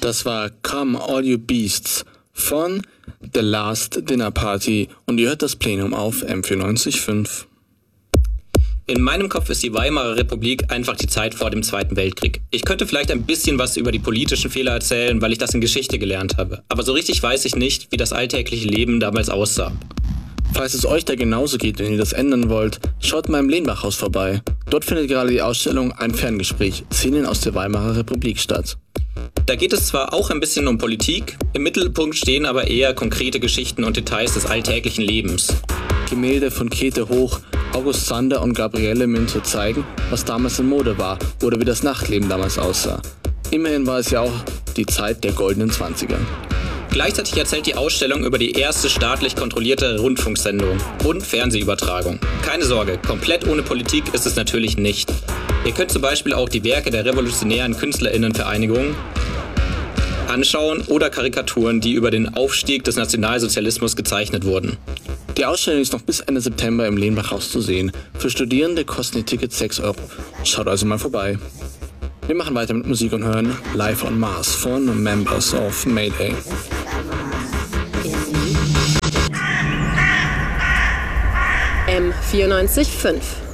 Das war Come All You Beasts von The Last Dinner Party und ihr hört das Plenum auf M94.5. In meinem Kopf ist die Weimarer Republik einfach die Zeit vor dem Zweiten Weltkrieg. Ich könnte vielleicht ein bisschen was über die politischen Fehler erzählen, weil ich das in Geschichte gelernt habe. Aber so richtig weiß ich nicht, wie das alltägliche Leben damals aussah. Falls es euch da genauso geht, wenn ihr das ändern wollt, schaut mal im Lehnbachhaus vorbei. Dort findet gerade die Ausstellung Ein Ferngespräch, Szenen aus der Weimarer Republik statt. Da geht es zwar auch ein bisschen um Politik, im Mittelpunkt stehen aber eher konkrete Geschichten und Details des alltäglichen Lebens. Gemälde von Käthe Hoch, August Sander und Gabriele Münzer zeigen, was damals in Mode war oder wie das Nachtleben damals aussah. Immerhin war es ja auch die Zeit der goldenen 20er. Gleichzeitig erzählt die Ausstellung über die erste staatlich kontrollierte Rundfunksendung und Fernsehübertragung. Keine Sorge, komplett ohne Politik ist es natürlich nicht. Ihr könnt zum Beispiel auch die Werke der revolutionären KünstlerInnenvereinigung anschauen oder Karikaturen, die über den Aufstieg des Nationalsozialismus gezeichnet wurden. Die Ausstellung ist noch bis Ende September im Lehnbachhaus zu sehen. Für Studierende kosten die Tickets 6 €. Schaut also mal vorbei. Wir machen weiter mit Musik und hören Live on Mars von Members of Mayday. M94.5